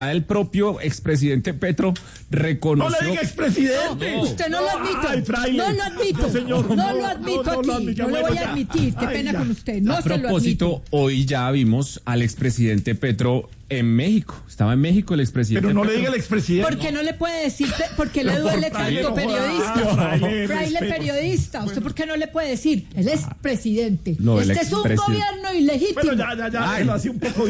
El propio expresidente Petro reconoció... No le diga expresidente. No, usted no lo admite. Ay, fraile. No lo admito. No, señor. No lo admito aquí. No lo voy a admitir. Qué pena con usted. No A se lo admito. propósito, hoy ya vimos al expresidente Petro en México. Estaba en México el expresidente Pero no Petro. le diga el expresidente. ¿Por qué no le puede decir? Porque le duele fraile, tanto, no joda. periodista. Fraile, respeto. Periodista. ¿Usted por qué no le puede decir? Él es presidente. No, el Este es un expresidente. gobierno ilegítimo. Bueno, ya, déjelo así un poco.